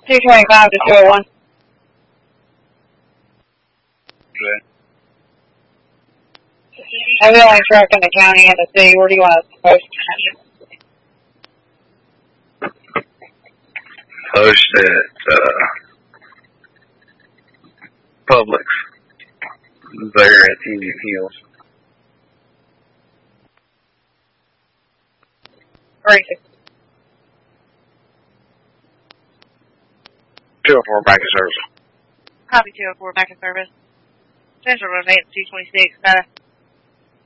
225 to 201. Okay. I'm the only truck in the county and the city. Where do you want us to post? Post at Publix there at Indian Hills. Great. 204 back in service. Copy 204 back in service. Central Road 226.